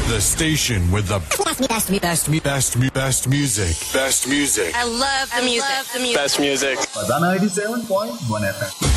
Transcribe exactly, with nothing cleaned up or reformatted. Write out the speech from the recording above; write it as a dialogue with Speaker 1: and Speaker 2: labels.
Speaker 1: The station with the best, best, best, best, best music. Best music.
Speaker 2: I love the music. I love the music.
Speaker 3: Best music.
Speaker 4: ninety-seven point one F M.